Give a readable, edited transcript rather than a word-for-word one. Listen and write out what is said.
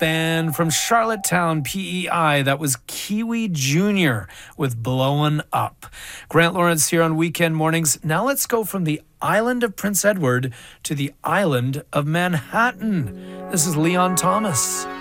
band from Charlottetown, PEI. That was Kiwi Jr. with Blowin' Up. Grant Lawrence here on Weekend Mornings. Now let's go from the island of Prince Edward to the island of Manhattan. This is Leon Thomas.